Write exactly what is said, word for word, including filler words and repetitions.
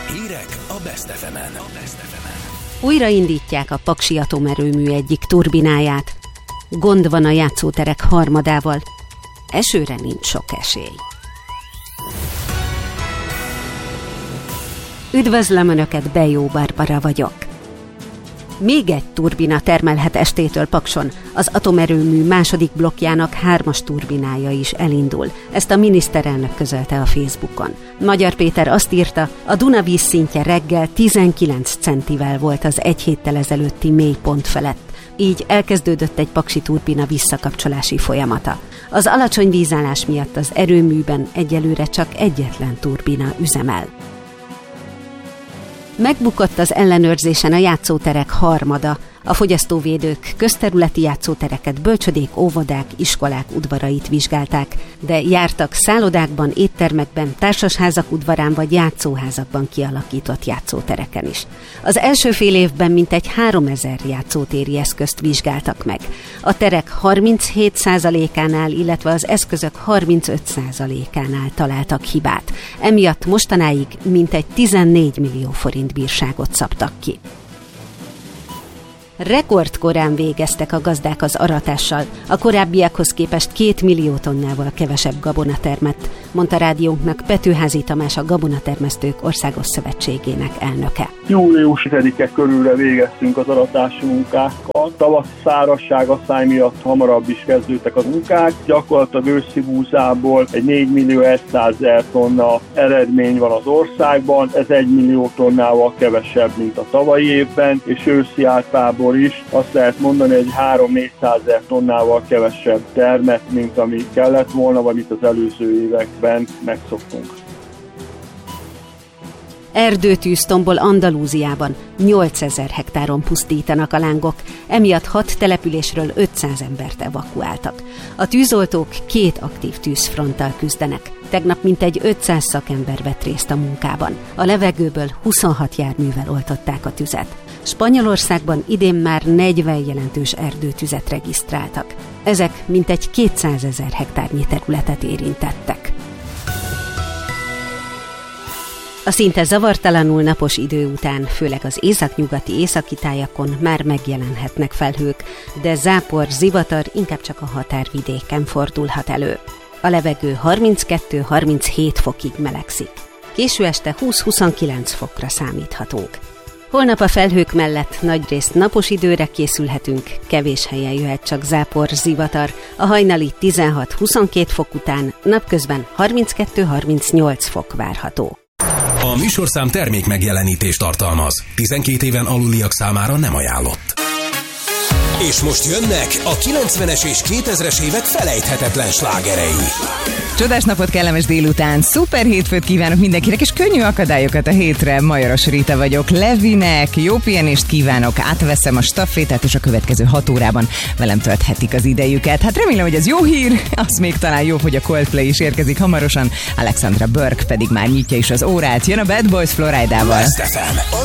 Hírek a Best ef emen. Újraindítják a paksi atomerőmű egyik turbináját. Gond van a játszóterek harmadával. Esőre nincs sok esély. Üdvözlöm Önöket, Bejó Barbara vagyok. Még egy turbina termelhet estétől Pakson. Az atomerőmű második blokkjának hármas turbinája is elindul. Ezt a miniszterelnök közölte a Facebookon. Magyar Péter azt írta, a Duna vízszintje reggel tizenkilenc centivel volt az egy héttel ezelőtti mélypont felett. Így elkezdődött egy paksi turbina visszakapcsolási folyamata. Az alacsony vízállás miatt az erőműben egyelőre csak egyetlen turbina üzemel. Megbukott az ellenőrzésen a játszóterek harmada. A fogyasztóvédők közterületi játszótereket, bölcsödék, óvodák, iskolák udvarait vizsgálták, de jártak szállodákban, éttermekben, társasházak udvarán vagy játszóházakban kialakított játszótereken is. Az első fél évben mintegy háromezer játszótéri eszközt vizsgáltak meg. A terek harminchét százalékánál, illetve az eszközök harmincöt százalékánál találtak hibát. Emiatt mostanáig mintegy tizennégy millió forint bírságot szabtak ki. Rekordkorán végeztek a gazdák az aratással. A korábbiakhoz képest két millió tonnával kevesebb gabona termett, mondta rádiónknak Petőházy Tamás, a Gabonatermesztők Országos Szövetségének elnöke. július tizedike körülre végeztünk az aratási munkákkal. Tavasz szárazság asszály miatt hamarabb is kezdődtek az munkák. Gyakorlatilag őszi búzából egy négymillió százezer tonna eredmény van az országban. Ez egy millió tonnával kevesebb, mint a tavalyi évben, és őszi árpából is azt lehet mondani, hogy három-négyszázezer tonnával kevesebb termet, mint ami kellett volna, vagy mint az előző években megszoktunk. Erdőtűz tombol Andalúziában, nyolcezer hektáron pusztítanak a lángok, emiatt hat településről ötszáz embert evakuáltak. A tűzoltók két aktív tűzfronttal küzdenek. Tegnap mintegy ötszáz szakember vett részt a munkában. A levegőből huszonhat járművel oltották a tüzet. Spanyolországban idén már negyven jelentős erdőtüzet regisztráltak. Ezek mintegy kétszázezer hektárnyi területet érintettek. A szinte zavartalanul napos idő után, főleg az északnyugati északi tájakon már megjelenhetnek felhők, de zápor, zivatar inkább csak a határvidéken fordulhat elő. A levegő harminckettő-harminchét fokig melegszik. Késő este húsz-huszonkilenc fokra számíthatunk. Holnap a felhők mellett nagyrészt napos időre készülhetünk, kevés helyen jöhet csak zápor, zivatar, a hajnali tizenhat-huszonkét fok után napközben harminckettő-harmincnyolc fok várható. A műsorszám termék megjelenítést tartalmaz. tizenkét éven aluliak számára nem ajánlott. És most jönnek a kilencvenes és kétezres évek felejthetetlen slágerei. Csodás napot, kellemes délután, szuper hétfőt kívánok mindenkinek, és könnyű akadályokat a hétre. Majoros Rita vagyok, Levinek jó pihenést kívánok, átveszem a stafétát, és a következő hat órában velem tölthetik az idejüket. Hát remélem, hogy ez jó hír, az még talán jó, hogy a Coldplay is érkezik hamarosan, Alexandra Burke pedig már nyitja is az órát, jön a Bad Boys Floridával. Best ef em, a